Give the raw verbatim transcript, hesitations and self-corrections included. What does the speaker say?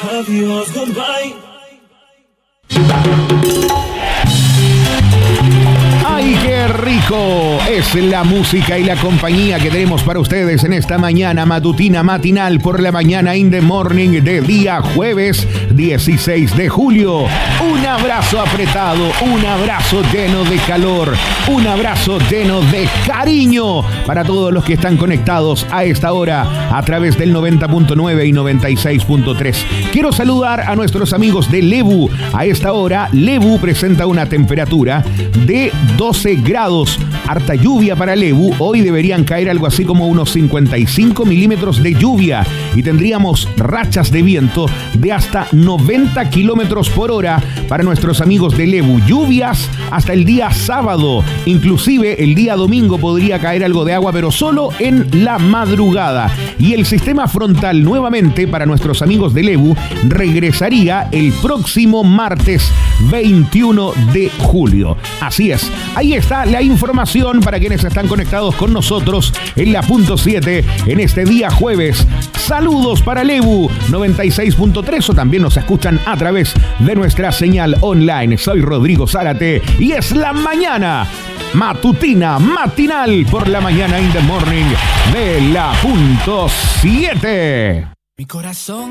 Adiós, goodbye. ¡Ay, qué rico! Es la música y la compañía que tenemos para ustedes en esta mañana matutina matinal por la mañana in the morning de día jueves dieciséis de julio. Un abrazo apretado, un abrazo lleno de calor, un abrazo lleno de cariño para todos los que están conectados a esta hora a través del noventa punto nueve y noventa y seis punto tres. Quiero saludar a nuestros amigos de Lebu. A esta hora, Lebu presenta una temperatura de doce grados. Harta lluvia para Lebu. Hoy deberían caer algo así como unos cincuenta y cinco milímetros de lluvia y tendríamos rachas de viento de hasta noventa kilómetros por hora para nuestros amigos de Lebu. Lluvias hasta el día sábado. Inclusive el día domingo podría caer algo de agua, pero solo en la madrugada. Y el sistema frontal nuevamente para nuestros amigos de Lebu regresaría el próximo martes veintiuno de julio. Así es, ahí está la información para quienes están conectados con nosotros en la punto siete en este día jueves. Saludos para Lebu noventa y seis punto tres o también nos escuchan a través de nuestra señal online. Soy Rodrigo Zárate y es la mañana matutina matinal por la mañana in the morning de la punto siete. Mi corazón